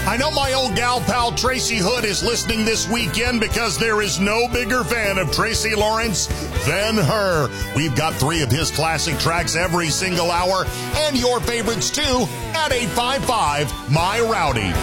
I know my old gal pal Tracy Hood is listening this weekend because there is no bigger fan of Tracy Lawrence than her. We've got 3 of his classic tracks every single hour, and your favorites too at 855 My Rowdy.